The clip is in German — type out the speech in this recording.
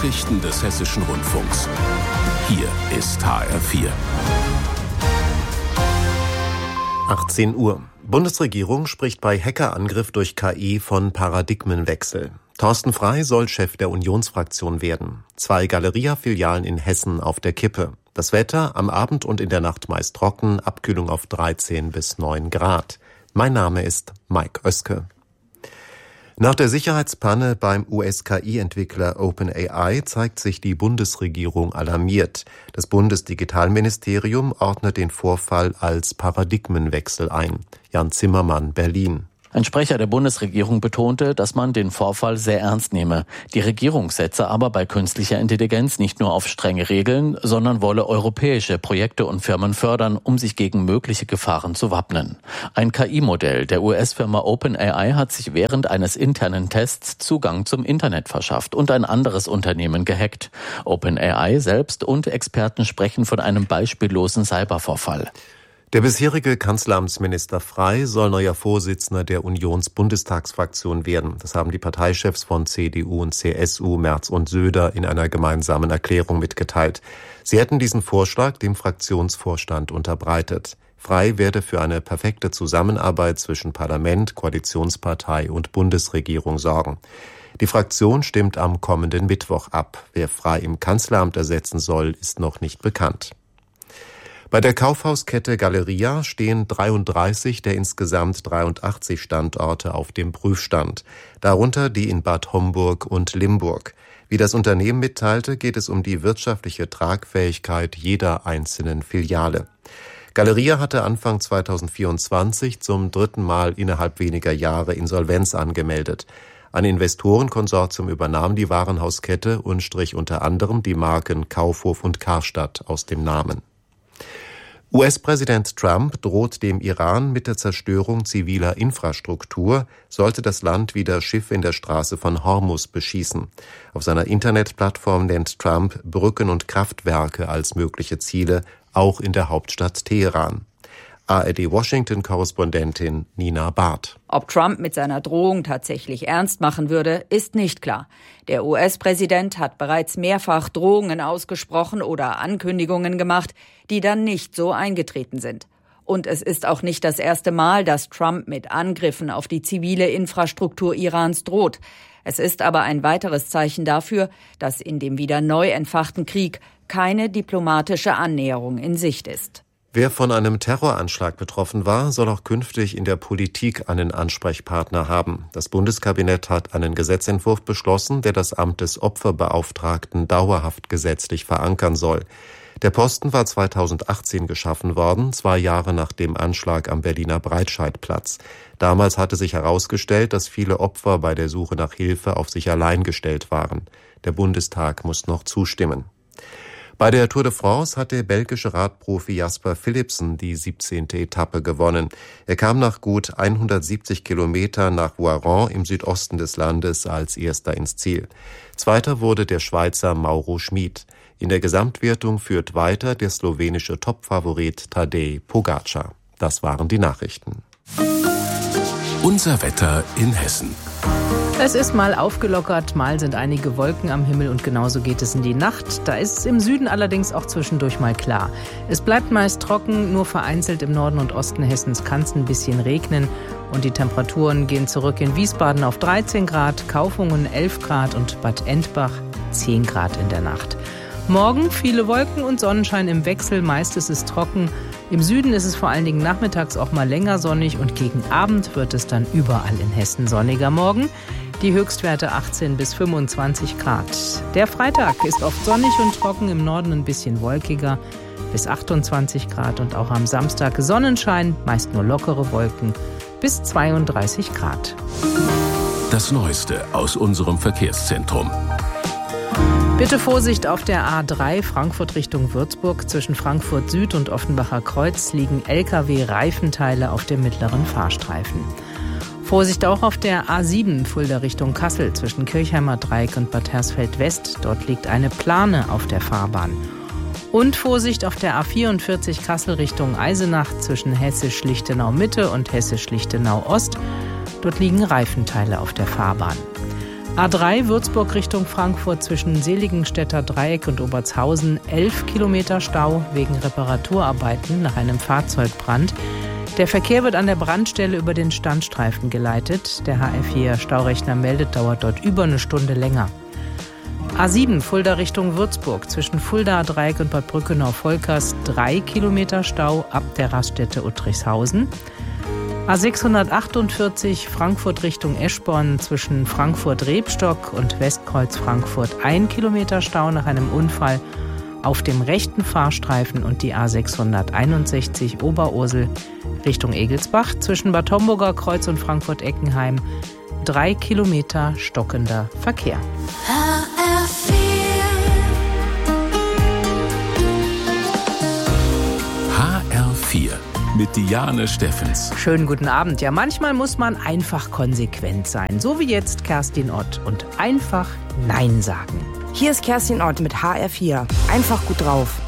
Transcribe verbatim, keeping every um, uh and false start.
Nachrichten des Hessischen Rundfunks. Hier ist H R vier. achtzehn Uhr. Bundesregierung spricht bei Hackerangriff durch K I von Paradigmenwechsel. Thorsten Frey soll Chef der Unionsfraktion werden. Zwei Galeria-Filialen in Hessen auf der Kippe. Das Wetter am Abend und in der Nacht meist trocken, Abkühlung auf dreizehn bis neun Grad. Mein Name ist Mike Oeske. Nach der Sicherheitspanne beim U S-K I-Entwickler OpenAI zeigt sich die Bundesregierung alarmiert. Das Bundesdigitalministerium ordnet den Vorfall als Paradigmenwechsel ein. Jan Zimmermann, Berlin. Ein Sprecher der Bundesregierung betonte, dass man den Vorfall sehr ernst nehme. Die Regierung setze aber bei künstlicher Intelligenz nicht nur auf strenge Regeln, sondern wolle europäische Projekte und Firmen fördern, um sich gegen mögliche Gefahren zu wappnen. Ein K I-Modell der U S-Firma OpenAI hat sich während eines internen Tests Zugang zum Internet verschafft und ein anderes Unternehmen gehackt. OpenAI selbst und Experten sprechen von einem beispiellosen Cybervorfall. Der bisherige Kanzleramtsminister Frey soll neuer Vorsitzender der Unionsbundestagsfraktion werden. Das haben die Parteichefs von C D U und C S U, Merz und Söder, in einer gemeinsamen Erklärung mitgeteilt. Sie hätten diesen Vorschlag dem Fraktionsvorstand unterbreitet. Frey werde für eine perfekte Zusammenarbeit zwischen Parlament, Koalitionspartei und Bundesregierung sorgen. Die Fraktion stimmt am kommenden Mittwoch ab. Wer Frey im Kanzleramt ersetzen soll, ist noch nicht bekannt. Bei der Kaufhauskette Galeria stehen dreiunddreißig der insgesamt dreiundachtzig Standorte auf dem Prüfstand, darunter die in Bad Homburg und Limburg. Wie das Unternehmen mitteilte, geht es um die wirtschaftliche Tragfähigkeit jeder einzelnen Filiale. Galeria hatte Anfang zweitausendvierundzwanzig zum dritten Mal innerhalb weniger Jahre Insolvenz angemeldet. Ein Investorenkonsortium übernahm die Warenhauskette und strich unter anderem die Marken Kaufhof und Karstadt aus dem Namen. U S-Präsident Trump droht dem Iran mit der Zerstörung ziviler Infrastruktur, sollte das Land wieder Schiffe in der Straße von Hormuz beschießen. Auf seiner Internetplattform nennt Trump Brücken und Kraftwerke als mögliche Ziele, auch in der Hauptstadt Teheran. A R D-Washington-Korrespondentin Nina Barth. Ob Trump mit seiner Drohung tatsächlich ernst machen würde, ist nicht klar. Der U S-Präsident hat bereits mehrfach Drohungen ausgesprochen oder Ankündigungen gemacht, die dann nicht so eingetreten sind. Und es ist auch nicht das erste Mal, dass Trump mit Angriffen auf die zivile Infrastruktur Irans droht. Es ist aber ein weiteres Zeichen dafür, dass in dem wieder neu entfachten Krieg keine diplomatische Annäherung in Sicht ist. Wer von einem Terroranschlag betroffen war, soll auch künftig in der Politik einen Ansprechpartner haben. Das Bundeskabinett hat einen Gesetzentwurf beschlossen, der das Amt des Opferbeauftragten dauerhaft gesetzlich verankern soll. Der Posten war zweitausendachtzehn geschaffen worden, zwei Jahre nach dem Anschlag am Berliner Breitscheidplatz. Damals hatte sich herausgestellt, dass viele Opfer bei der Suche nach Hilfe auf sich allein gestellt waren. Der Bundestag muss noch zustimmen. Bei der Tour de France hat der belgische Radprofi Jasper Philipsen die siebzehnte Etappe gewonnen. Er kam nach gut hundertsiebzig Kilometern nach Voiron im Südosten des Landes als Erster ins Ziel. Zweiter wurde der Schweizer Mauro Schmid. In der Gesamtwertung führt weiter der slowenische Topfavorit Tadej Pogačar. Das waren die Nachrichten. Unser Wetter in Hessen. Es ist mal aufgelockert, mal sind einige Wolken am Himmel und genauso geht es in die Nacht. Da ist es im Süden allerdings auch zwischendurch mal klar. Es bleibt meist trocken, nur vereinzelt im Norden und Osten Hessens kann es ein bisschen regnen. Und die Temperaturen gehen zurück in Wiesbaden auf dreizehn Grad, Kaufungen elf Grad und Bad Endbach zehn Grad in der Nacht. Morgen viele Wolken und Sonnenschein im Wechsel, meist ist es trocken. Im Süden ist es vor allen Dingen nachmittags auch mal länger sonnig und gegen Abend wird es dann überall in Hessen sonniger. Morgen die Höchstwerte achtzehn bis fünfundzwanzig Grad. Der Freitag ist oft sonnig und trocken, im Norden ein bisschen wolkiger bis achtundzwanzig Grad und auch am Samstag Sonnenschein, meist nur lockere Wolken bis zweiunddreißig Grad. Das Neueste aus unserem Verkehrszentrum. Bitte Vorsicht auf der A drei Frankfurt Richtung Würzburg. Zwischen Frankfurt Süd und Offenbacher Kreuz liegen L K W-Reifenteile auf dem mittleren Fahrstreifen. Vorsicht auch auf der A sieben Fulda Richtung Kassel zwischen Kirchheimer Dreieck und Bad Hersfeld West. Dort liegt eine Plane auf der Fahrbahn. Und Vorsicht auf der A vierundvierzig Kassel Richtung Eisenach zwischen Hessisch-Lichtenau Mitte und Hessisch-Lichtenau Ost. Dort liegen Reifenteile auf der Fahrbahn. A drei Würzburg Richtung Frankfurt zwischen Seligenstädter Dreieck und Obertshausen elf Kilometer Stau wegen Reparaturarbeiten nach einem Fahrzeugbrand. Der Verkehr wird an der Brandstelle über den Standstreifen geleitet. Der H R vier Staurechner meldet, dauert dort über eine Stunde länger. A sieben Fulda Richtung Würzburg zwischen Fulda Dreieck und Bad Brückenau-Volkers drei Kilometer Stau ab der Raststätte Uttrichshausen. A sechshundertachtundvierzig Frankfurt Richtung Eschborn zwischen Frankfurt-Rebstock und Westkreuz Frankfurt ein Kilometer Stau nach einem Unfall auf dem rechten Fahrstreifen, und die A sechshunderteinundsechzig Oberursel Richtung Egelsbach zwischen Bad Homburger Kreuz und Frankfurt-Eckenheim drei Kilometer stockender Verkehr. H R vier mit Diane Steffens. Schönen guten Abend. Ja, manchmal muss man einfach konsequent sein. So wie jetzt Kerstin Ott und einfach Nein sagen. Hier ist Kerstin Ott mit H R vier. Einfach gut drauf.